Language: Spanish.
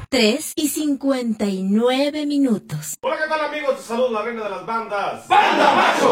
3:59. Hola, ¿qué tal, amigos? Te saludo la reina de las bandas. ¡Banda Macho!